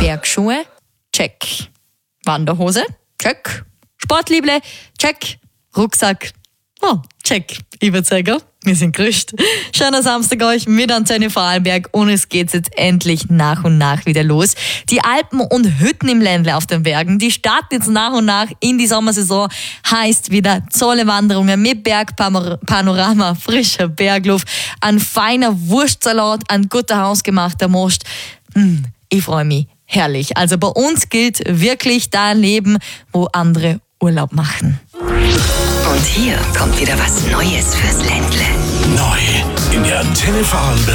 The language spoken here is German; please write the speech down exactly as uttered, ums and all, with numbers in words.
Bergschuhe? Check. Wanderhose? Check. Sportliebele? Check. Rucksack? Oh, check. Ich würde sagen, wir sind gerüstet. Schöner Samstag euch mit Antenne Vorarlberg und es geht jetzt endlich nach und nach wieder los. Die Alpen und Hütten im Ländle auf den Bergen, die starten jetzt nach und nach in die Sommersaison. Heißt wieder tolle Wanderungen mit Bergpanorama, frischer Bergluft, ein feiner Wurstsalat, ein guter hausgemachter Most. Hm, ich freue mich. Herrlich. Also bei uns gilt wirklich da Leben, wo andere Urlaub machen. Und hier kommt wieder was Neues fürs Ländle. Neu in der Antenne Vorarlberg